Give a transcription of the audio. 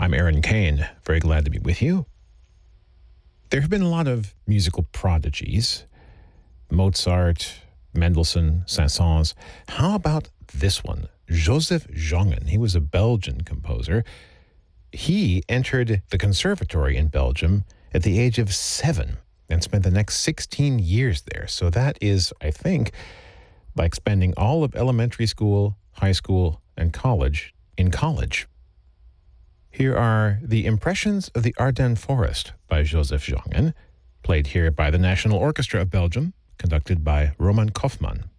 I'm Aaron Kane. Very glad to be with you. There have been a lot of musical prodigies. Mozart, Mendelssohn, Saint-Saëns. How about this one? Joseph Jongen. He was a Belgian composer. He entered the conservatory in Belgium at the age of 7 and spent the next 16 years there. So that is, I think, by spending all of elementary school, high school, and college in college. Here are the Impressions of the Ardennes Forest by Joseph Jongen, played here by the National Orchestra of Belgium, conducted by Roman Kaufmann.